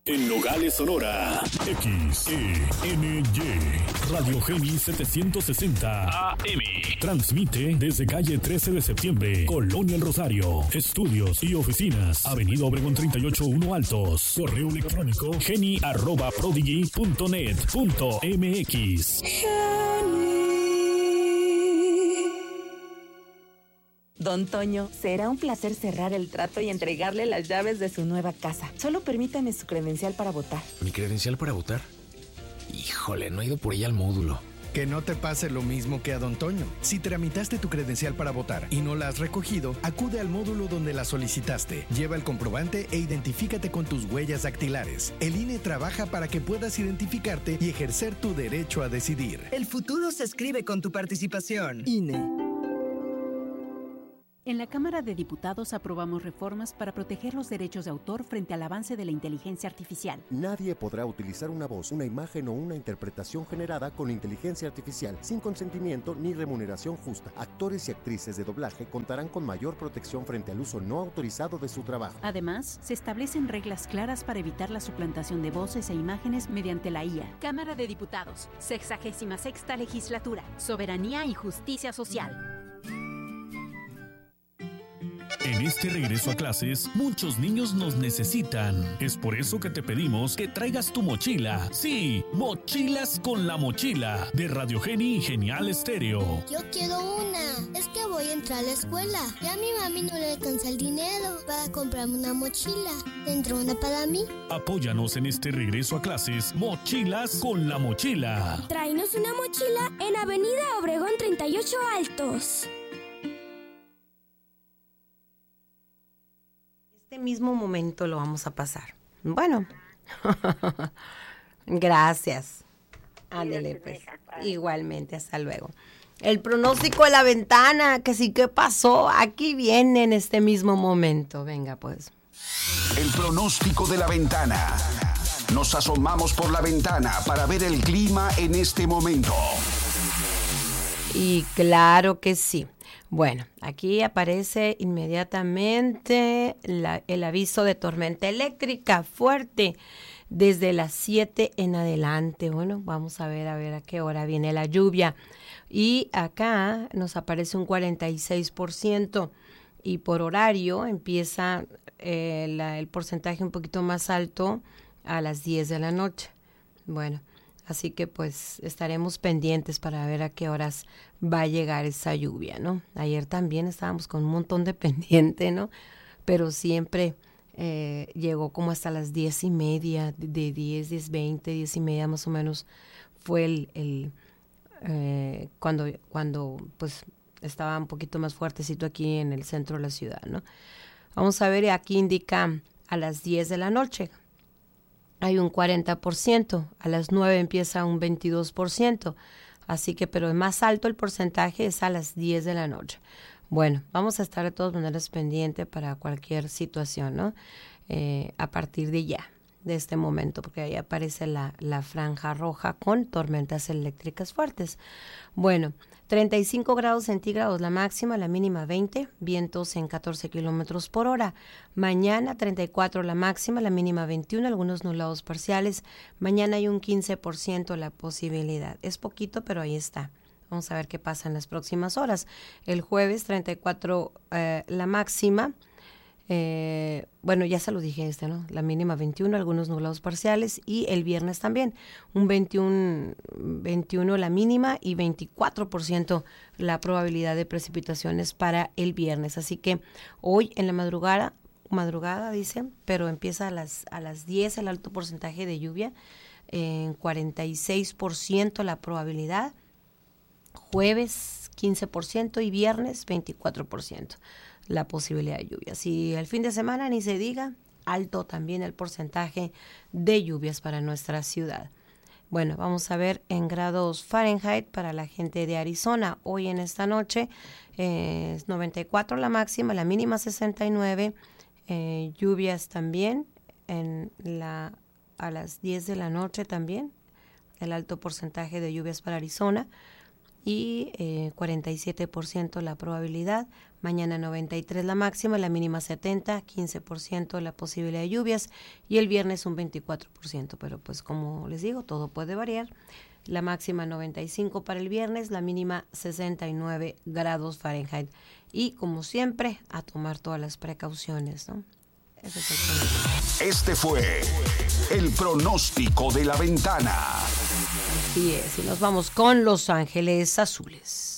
En Nogales, Sonora, XENY, Radio Geni 760 AM. Transmite desde calle 13 de septiembre, Colonia El Rosario. Estudios y oficinas, Avenida Obregón 38-1 Altos. Correo electrónico geni@prodigy.net.mx. Don Toño, será un placer cerrar el trato y entregarle las llaves de su nueva casa. Solo permítame su credencial para votar. ¿Mi credencial para votar? Híjole, no he ido por ella al módulo. Que no te pase lo mismo que a Don Toño. Si tramitaste tu credencial para votar y no la has recogido, acude al módulo donde la solicitaste. Lleva el comprobante e identifícate con tus huellas dactilares. El INE trabaja para que puedas identificarte y ejercer tu derecho a decidir. El futuro se escribe con tu participación. INE. En la Cámara de Diputados aprobamos reformas para proteger los derechos de autor frente al avance de la inteligencia artificial. Nadie podrá utilizar una voz, una imagen o una interpretación generada con inteligencia artificial sin consentimiento ni remuneración justa. Actores y actrices de doblaje contarán con mayor protección frente al uso no autorizado de su trabajo. Además, se establecen reglas claras para evitar la suplantación de voces e imágenes mediante la IA. Cámara de Diputados, 66ª Legislatura, Soberanía y Justicia Social. En este regreso a clases, muchos niños nos necesitan. Es por eso que te pedimos que traigas tu mochila. Sí, Mochilas con la Mochila, de Radio Geni y Genial Estéreo. Yo quiero una. Es que voy a entrar a la escuela. Ya a mi mami no le alcanza el dinero para comprarme una mochila. ¿Tendrá una para mí? Apóyanos en este regreso a clases, Mochilas con la Mochila. Tráenos una mochila en Avenida Obregón 38 Altos. Este mismo momento lo vamos a pasar. Bueno, gracias. Ándele, pues. Igualmente, hasta luego. El pronóstico de la ventana, que sí, ¿qué pasó? Aquí viene en este mismo momento. Venga, pues. El pronóstico de la ventana. Nos asomamos por la ventana para ver el clima en este momento. Y claro que sí. Bueno, aquí aparece inmediatamente el aviso de tormenta eléctrica fuerte desde las 7 en adelante. Bueno, vamos a ver a qué hora viene la lluvia. Y acá nos aparece un 46% y por horario empieza el porcentaje un poquito más alto a las 10 de la noche. Bueno, así que pues estaremos pendientes para ver a qué horas va a llegar esa lluvia, ¿no? Ayer también estábamos con un montón de pendiente, ¿no? Pero siempre llegó como hasta las 10:30, de 10:20, 10:30 más o menos fue cuando pues estaba un poquito más fuertecito aquí en el centro de la ciudad, ¿no? Vamos a ver, aquí indica a las 10 de la noche. Hay un 40%, a las 9 empieza un 22%, así que, pero el más alto el porcentaje es a las 10 de la noche. Bueno, vamos a estar de todas maneras pendiente para cualquier situación, ¿no? A partir de ya, de este momento, porque ahí aparece la franja roja con tormentas eléctricas fuertes. Bueno, 35 grados centígrados la máxima, la mínima 20, vientos en 14 kilómetros por hora. Mañana 34 la máxima, la mínima 21, algunos nublados parciales. Mañana hay un 15% la posibilidad. Es poquito, pero ahí está. Vamos a ver qué pasa en las próximas horas. El jueves 34 la máxima. Bueno, ya se lo dije ¿no? La mínima 21, algunos nublados parciales, y el viernes también, un 21 la mínima y 24% la probabilidad de precipitaciones para el viernes. Así que hoy en la madrugada dicen, pero empieza a las 10 el alto porcentaje de lluvia, en 46% la probabilidad, jueves 15% y viernes 24%. La posibilidad de lluvias. Y el fin de semana, ni se diga, alto también el porcentaje de lluvias para nuestra ciudad. Bueno, vamos a ver en grados Fahrenheit para la gente de Arizona. Hoy en esta noche es 94 la máxima, la mínima 69. Lluvias también a las 10 de la noche también. El alto porcentaje de lluvias para Arizona. y 47% la probabilidad. Mañana 93 la máxima, la mínima 70, 15% la posibilidad de lluvias y el viernes un 24%, pero pues como les digo, todo puede variar. La máxima 95 para el viernes, la mínima 69 grados Fahrenheit. Y como siempre, a tomar todas las precauciones, ¿no? Ese es el pronóstico. Este fue el pronóstico de la ventana. Así es, y nos vamos con Los Ángeles Azules.